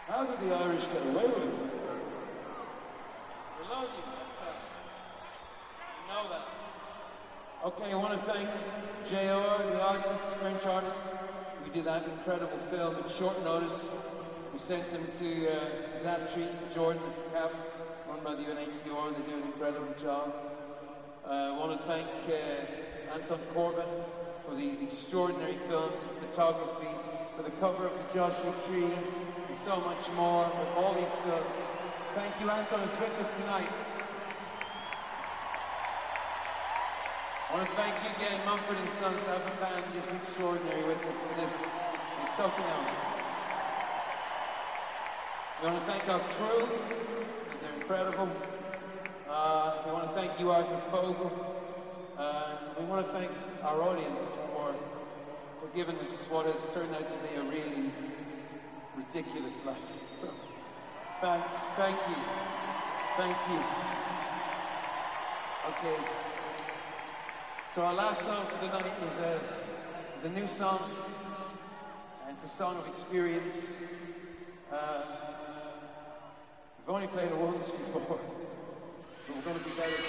How did the Irish get away with it? We love you, that's how. You know that. Okay, I want to thank J.R., the artist, French artist. We did that incredible film at short notice. We sent him to Zatri, Jordan, it's a camp run by the UNHCR. They do an incredible job. I want to thank Anton Corbin for these extraordinary films, for photography, for the cover of the Joshua Tree, and so much more, with all these films. Thank you, Anton is with us tonight. I want to thank you again, Mumford & Sons, to have a band just extraordinary with us for this. It's something else. We want to thank our crew, because they're incredible. We want to thank you, Arthur Fogel. We want to thank our audience for giving us what has turned out to be a really ridiculous life. So, thank you. Thank you. Okay. So our last song for the night is a new song. And it's a song of experience. We've only played it once before, but we're going to be better.